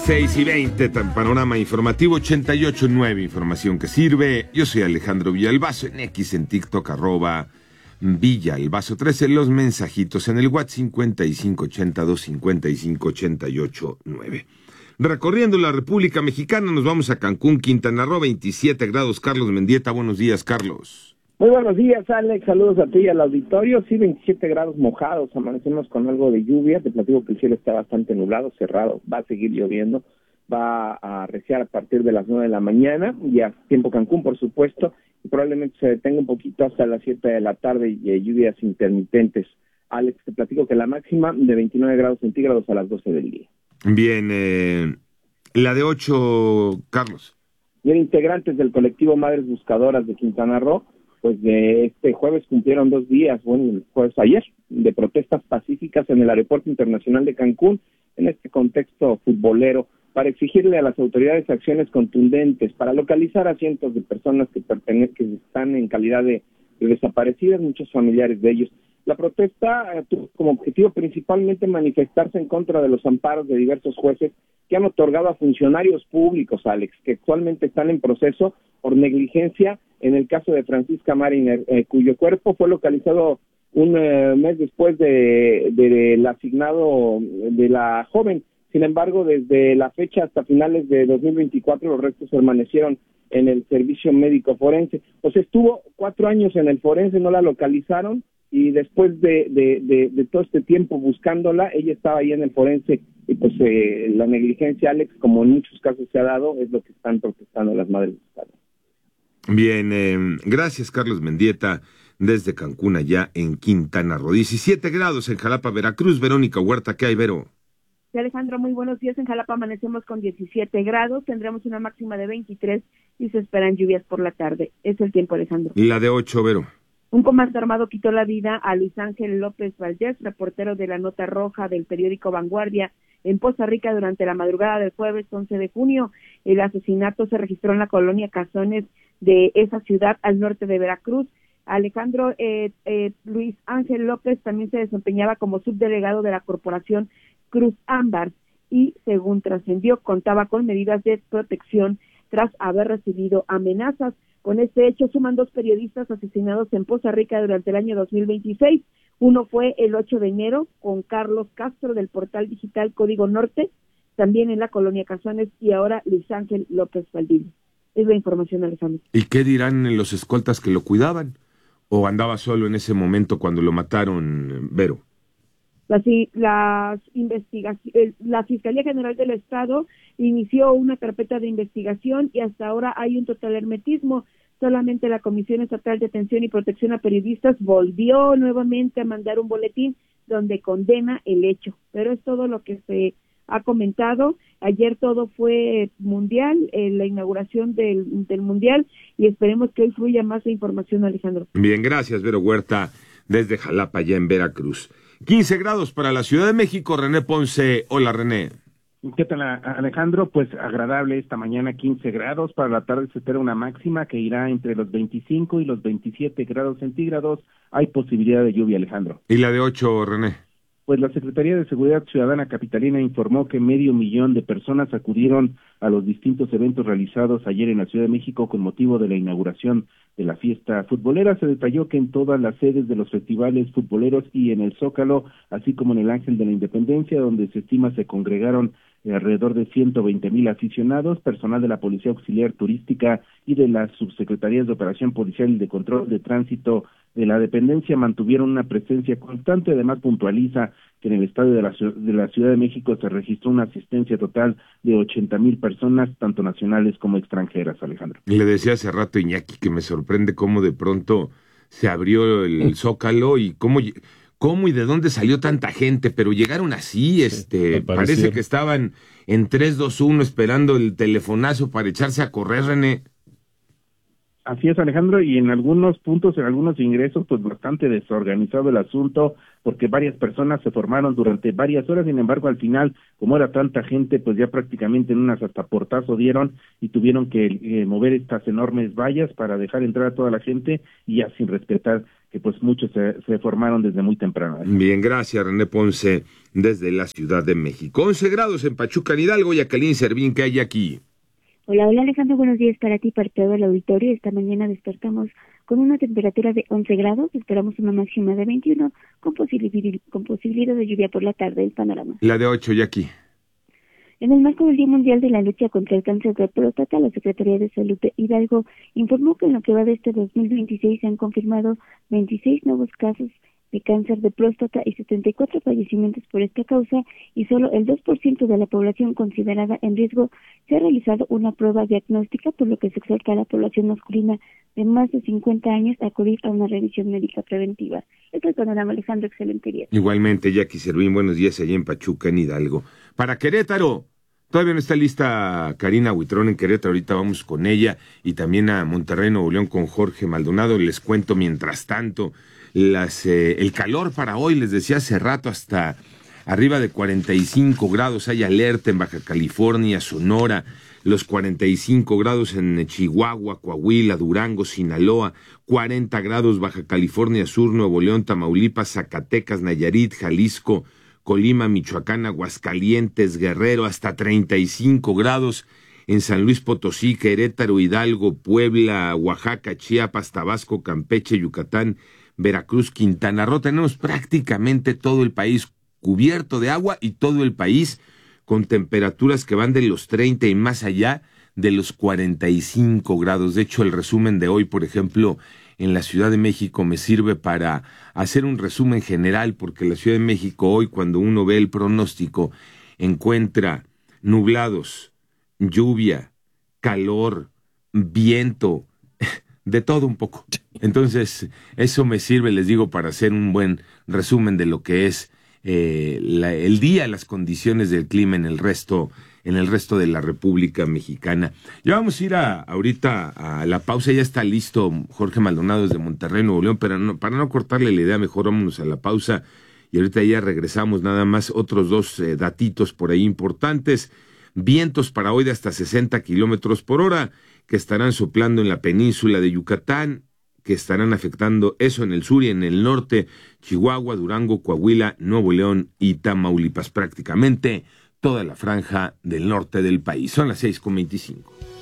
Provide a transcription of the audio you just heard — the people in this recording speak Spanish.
6:20, panorama informativo 88.9, información que sirve. Yo soy Alejandro Villalbazo, en X, en TikTok, @Villalbazo13, los mensajitos en el WhatsApp 5582558889. Recorriendo la República Mexicana, nos vamos a Cancún, Quintana Roo, 27 grados. Carlos Mendieta, buenos días, Carlos. Muy buenos días, Alex, saludos a ti y al auditorio. Sí, 27 grados mojados, amanecemos con algo de lluvia. Te platico que el cielo está bastante nublado, cerrado, va a seguir lloviendo, va a arreciar a partir de las 9 de la mañana, ya tiempo Cancún, por supuesto, y probablemente se detenga un poquito hasta las 7 de la tarde y lluvias intermitentes. Alex, te platico que la máxima de 29 grados centígrados a las 12 del día. Bien, la de 8, Carlos. Bien, integrantes del colectivo Madres Buscadoras de Quintana Roo, pues de este jueves cumplieron 2 días, el jueves ayer, de protestas pacíficas en el Aeropuerto Internacional de Cancún, en este contexto futbolero, para exigirle a las autoridades acciones contundentes, para localizar a cientos de personas que están en calidad de desaparecidas, muchos familiares de ellos. La protesta tuvo como objetivo principalmente manifestarse en contra de los amparos de diversos jueces que han otorgado a funcionarios públicos, Alex, que actualmente están en proceso por negligencia en el caso de Francisca Mariner, cuyo cuerpo fue localizado un mes después del asignado de la joven. Sin embargo, desde la fecha hasta finales de 2024, los restos permanecieron en el servicio médico forense. Pues estuvo 4 años en el forense, no la localizaron, y después de todo este tiempo buscándola, ella estaba ahí en el forense, y pues la negligencia, Alex, como en muchos casos se ha dado, es lo que están protestando las madres buscadoras. Bien, gracias, Carlos Mendieta, desde Cancún, allá en Quintana Roo. 17 grados en Jalapa, Veracruz. Verónica Huerta, ¿qué hay, Vero? Sí, Alejandro, muy buenos días. En Jalapa amanecemos con 17 grados, tendremos una máxima de 23 y se esperan lluvias por la tarde. Es el tiempo, Alejandro. Y la de 8, Vero. Un comando armado quitó la vida a Luis Ángel López Valdés, reportero de la Nota Roja del periódico Vanguardia, en Poza Rica durante la madrugada del jueves 11 de junio. El asesinato se registró en la colonia Cazones de esa ciudad al norte de Veracruz. Alejandro, Luis Ángel López también se desempeñaba como subdelegado de la corporación Cruz Ámbar y, según trascendió, contaba con medidas de protección tras haber recibido amenazas. Con este hecho suman 2 periodistas asesinados en Poza Rica durante el año 2026. Uno fue el 8 de enero con Carlos Castro del portal digital Código Norte, también en la colonia Cazones, y ahora Luis Ángel López Valdivia. Es la información, Alejandro. ¿Y qué dirán los escoltas que lo cuidaban? ¿O andaba solo en ese momento cuando lo mataron, Vero? La Fiscalía General del Estado inició una carpeta de investigación y hasta ahora hay un total hermetismo. Solamente la Comisión Estatal de Atención y Protección a Periodistas volvió nuevamente a mandar un boletín donde condena el hecho. Pero es todo lo que se ha comentado. Ayer todo fue mundial, la inauguración del mundial, y esperemos que hoy fluya más la información, Alejandro. Bien, gracias, Vero Huerta, desde Jalapa, allá en Veracruz. 15 grados para la Ciudad de México. René Ponce. Hola, René. ¿Qué tal, Alejandro? Pues agradable esta mañana, 15 grados. Para la tarde se espera una máxima que irá entre los 25 y los 27 grados centígrados. Hay posibilidad de lluvia, Alejandro. ¿Y la de 8, René? Pues la Secretaría de Seguridad Ciudadana capitalina informó que 500,000 de personas acudieron a los distintos eventos realizados ayer en la Ciudad de México con motivo de la inauguración de la fiesta futbolera. Se detalló que en todas las sedes de los festivales futboleros y en el Zócalo, así como en el Ángel de la Independencia, donde se estima se congregaron alrededor de 120,000 aficionados, personal de la Policía Auxiliar Turística y de las subsecretarías de Operación Policial y de Control de Tránsito de la dependencia mantuvieron una presencia constante. Además, puntualiza que en el estadio de la Ciudad de México se registró una asistencia total de 80,000 personas, tanto nacionales como extranjeras, Alejandro. Le decía hace rato, Iñaki, que me sorprende cómo de pronto se abrió el Zócalo y cómo y de dónde salió tanta gente, pero llegaron así, parece que estaban en 3-2-1 esperando el telefonazo para echarse a correr, René. Así es, Alejandro, y en algunos puntos, en algunos ingresos, pues bastante desorganizado el asunto, porque varias personas se formaron durante varias horas. Sin embargo, al final, como era tanta gente, pues ya prácticamente en unas hasta portazo dieron y tuvieron que mover estas enormes vallas para dejar entrar a toda la gente, y ya sin respetar que pues muchos se formaron desde muy temprano. Bien, gracias René Ponce desde la Ciudad de México. 11 grados en Pachuca, en Hidalgo. Jacqueline Servín, ¿qué hay aquí? Hola Alejandro, buenos días para ti, para todo el auditorio. Esta mañana despertamos con una temperatura de 11 grados, esperamos una máxima de 21, con posibilidad de lluvia por la tarde. El panorama. La de 8, Jackie. En el marco del Día Mundial de la Lucha contra el Cáncer de Próstata, la Secretaría de Salud de Hidalgo informó que en lo que va de este 2026 se han confirmado 26 nuevos casos de cáncer de próstata y 74 fallecimientos por esta causa, y solo el 2% de la población considerada en riesgo se ha realizado una prueba diagnóstica, por lo que se exhorta a la población masculina de más de 50 años a acudir a una revisión médica preventiva. Este es el panorama, Alejandro, excelente día. Igualmente, Jackie Servín, buenos días allá en Pachuca, en Hidalgo. Para Querétaro, todavía no está lista Karina Huitrón en Querétaro, ahorita vamos con ella, y también a Monterrey, Nuevo León, con Jorge Maldonado. Les cuento mientras tanto el calor para hoy, les decía hace rato, hasta arriba de 45 grados, hay alerta en Baja California, Sonora, los 45 grados en Chihuahua, Coahuila, Durango, Sinaloa, 40 grados Baja California Sur, Nuevo León, Tamaulipas, Zacatecas, Nayarit, Jalisco, Colima, Michoacán, Aguascalientes, Guerrero, hasta 35 grados en San Luis Potosí, Querétaro, Hidalgo, Puebla, Oaxaca, Chiapas, Tabasco, Campeche, Yucatán, Veracruz, Quintana Roo. Tenemos prácticamente todo el país cubierto de agua y todo el país con temperaturas que van de los 30 y más allá de los 45 grados. De hecho, el resumen de hoy, por ejemplo, en la Ciudad de México me sirve para hacer un resumen general, porque la Ciudad de México hoy, cuando uno ve el pronóstico, encuentra nublados, lluvia, calor, viento, de todo un poco. Entonces, eso me sirve, les digo, para hacer un buen resumen de lo que es el día, las condiciones del clima en el resto de la República Mexicana. Ya vamos a ir ahorita a la pausa. Ya está listo Jorge Maldonado desde Monterrey, Nuevo León, pero para no cortarle la idea, mejor vámonos a la pausa y ahorita ya regresamos. Nada más otros dos datitos por ahí importantes. Vientos para hoy de hasta 60 kilómetros por hora que estarán soplando en la península de Yucatán, que estarán afectando eso en el sur y en el norte, Chihuahua, Durango, Coahuila, Nuevo León y Tamaulipas, prácticamente toda la franja del norte del país. Son las 6:25.